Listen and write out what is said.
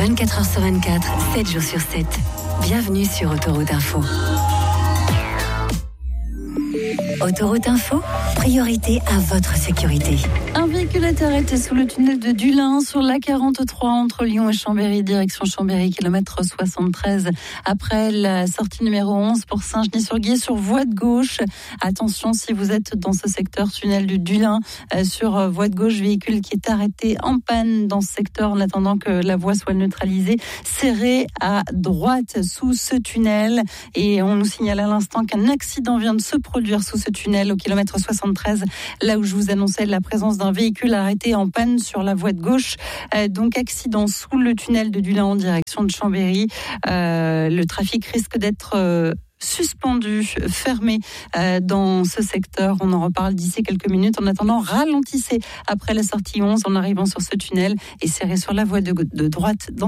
24 heures sur 24, 7 jours sur 7. Bienvenue sur Autoroute Info. Autoroute Info, priorité à votre sécurité. Un véhicule est arrêté sous le tunnel de Dulin sur l'A43 entre Lyon et Chambéry, direction Chambéry, kilomètre 73. Après la sortie numéro 11 pour Saint-Genis-sur-Guiers sur voie de gauche. Attention si vous êtes dans ce secteur, tunnel de Dulin, sur voie de gauche, véhicule qui est arrêté en panne dans ce secteur en attendant que la voie soit neutralisée. Serré à droite sous ce tunnel. Et on nous signale à l'instant qu'un accident vient de se produire sous ce tunnel au kilomètre 73, là où je vous annonçais la présence d'un véhicule arrêté en panne sur la voie de gauche. Donc accident sous le tunnel de Dulin en direction de Chambéry. Le trafic risque d'être suspendu, fermé dans ce secteur. On en reparle d'ici quelques minutes. En attendant, ralentissez après la sortie 11 en arrivant sur ce tunnel et serrez sur la voie de droite dans